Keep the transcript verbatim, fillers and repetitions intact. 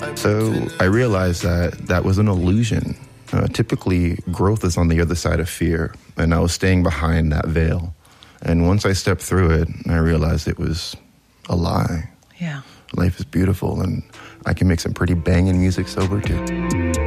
So I realized that that was an illusion. Uh, typically, growth is on the other side of fear, and I was staying behind that veil. And once I stepped through it, I realized it was a lie. Yeah. Life is beautiful, and I can make some pretty banging music sober, too.